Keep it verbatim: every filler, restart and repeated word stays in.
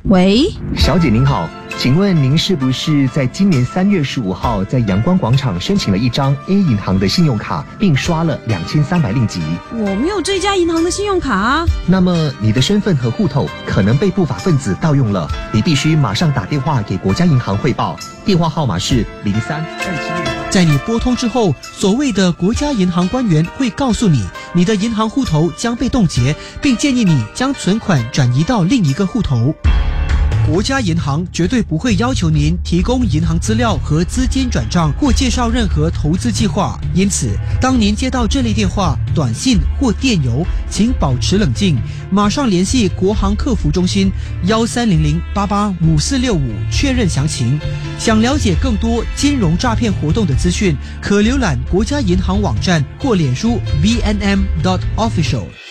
喂， 小姐您好，请问您是不是在今年三月十五号在阳光广场申请了一张 A 银行的信用卡，并刷了两千三百令吉？ 我没有这家银行的信用卡啊。 那么你的身份和户头可能被不法分子盗用了，你必须马上打电话给国家银行汇报，电话号码是零三二七六。 在你拨通之后，所谓的国家银行官员会告诉你，你的银行户头将被冻结，并建议你将存款转移到另一个户头。国家银行绝对不会要求您提供银行资料和资金转账或介绍任何投资计划，因此，当您接到这类电话、短信或电邮，请保持冷静，马上联系国行客服中心幺三零零八八五四六五确认详情。想了解更多金融诈骗活动的资讯，可浏览国家银行网站或脸书 V N M dot official。